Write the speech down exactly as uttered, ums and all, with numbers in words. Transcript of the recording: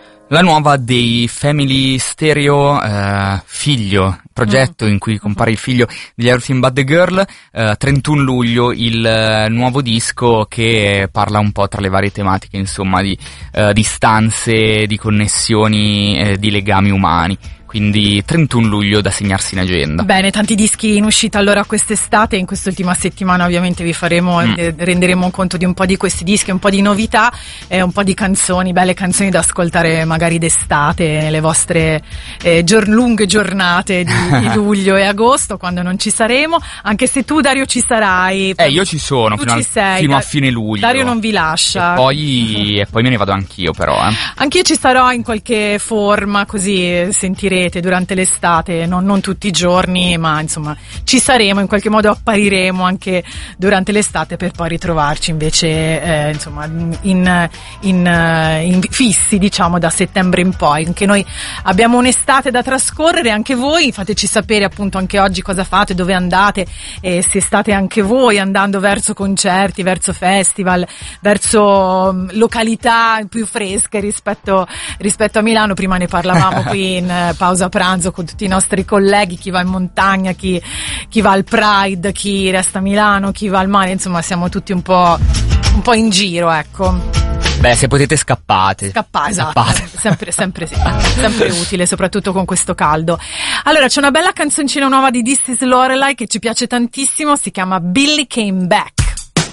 La nuova dei Family Stereo, eh, figlio, progetto mm. in cui compare il figlio degli Everything But The Girl, eh, trentuno luglio il eh, nuovo disco che parla un po' tra le varie tematiche, insomma, di eh, distanze, di connessioni, eh, di legami umani. Quindi trentuno luglio da segnarsi in agenda. Bene, tanti dischi in uscita allora quest'estate, in quest'ultima settimana ovviamente vi faremo, mm. eh, renderemo conto di un po' di questi dischi, un po' di novità e un po' di canzoni, belle canzoni da ascoltare magari d'estate, nelle vostre eh, gior- lunghe giornate di, di luglio e agosto, quando non ci saremo, anche se tu Dario ci sarai. Eh, io ci sono, tu fino, ci al, sei, fino da- a fine luglio. Dario non vi lascia. E poi, e poi me ne vado anch'io però. Eh. Anch'io ci sarò in qualche forma, così sentirete durante l'estate, non, non tutti i giorni, ma insomma ci saremo, in qualche modo appariremo anche durante l'estate per poi ritrovarci invece eh, insomma in, in, in fissi, diciamo, da settembre in poi. Anche noi abbiamo un'estate da trascorrere, anche voi fateci sapere appunto anche oggi cosa fate, dove andate, e se state anche voi andando verso concerti, verso festival, verso um, località più fresche rispetto, rispetto a Milano. Prima ne parlavamo qui in uh, pausa pranzo con tutti i nostri colleghi, chi va in montagna, chi, chi va al Pride, chi resta a Milano, chi va al mare, insomma siamo tutti un po', un po' in giro, ecco. Beh, se potete scappate. Scappate, esatto. Scappate. Sempre, sempre sì, sempre utile, soprattutto con questo caldo. Allora, c'è una bella canzoncina nuova di This Is Lorelai che ci piace tantissimo, si chiama Billy Came Back.